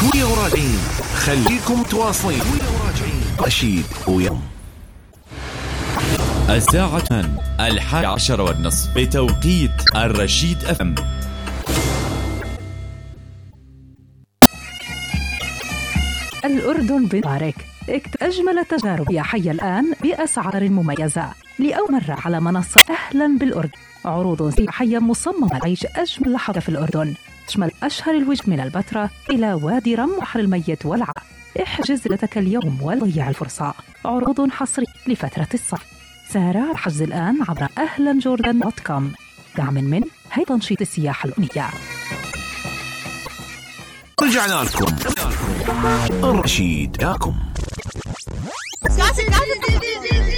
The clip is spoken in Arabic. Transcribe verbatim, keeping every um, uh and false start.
شوية وراجعين، خليكم تواصلين. رشيد ويوم الساعة الحادية عشر والنصف بتوقيت الرشيد أف أم. الأردن بطارق اكتب أجمل تجارب يا حي الآن بأسعار مميزة لأول مرة على منصة أهلا بالأردن. عروض سياحية مصممة لعيش أجمل لحظة في الأردن تشمل أشهر الوجه من البتراء إلى وادي رم بحر الميت والعا. احجز لك اليوم وضيع الفرصة. عروض حصرية لفترة الصيف. سارع حجز الآن عبر أهلا جوردن دوت كوم. دعم من هيئة تنشيط السياحة الأردنية. رجعنا لكم الرشيد ياكم.